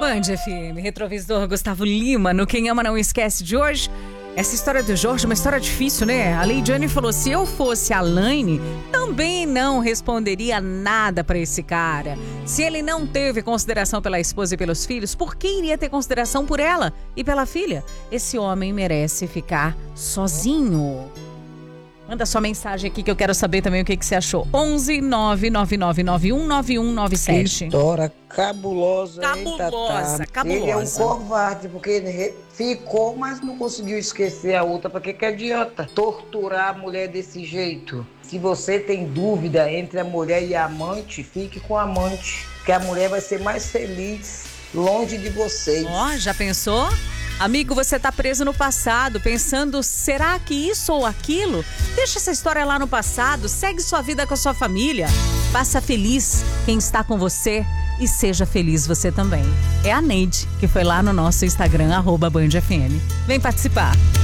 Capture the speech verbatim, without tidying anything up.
Band F M, retrovisor Gustavo Lima, no Quem Ama Não Esquece de hoje. Essa história do Jorge é uma história difícil, né? A Leidiane falou, se eu fosse a Laine, também não responderia nada pra esse cara. Se ele não teve consideração pela esposa e pelos filhos, por que iria ter consideração por ela e pela filha? Esse homem merece ficar sozinho. Manda sua mensagem aqui que eu quero saber também o que, que você achou. onze nove nove nove nove um nove um nove sete. História cabulosa. Cabulosa, hein, cabulosa. Ele é um covarde, porque ele ficou, mas não conseguiu esquecer a outra. Pra que que adianta torturar a mulher desse jeito? Se você tem dúvida entre a mulher e a amante, fique com a amante, que a mulher vai ser mais feliz longe de vocês. Ó, oh, já pensou? Amigo, você tá preso no passado, pensando, será que isso ou aquilo? Deixa essa história lá no passado, segue sua vida com a sua família. Faça feliz quem está com você e seja feliz você também. É a Neide, que foi lá no nosso Instagram, arroba Band F M. Vem participar.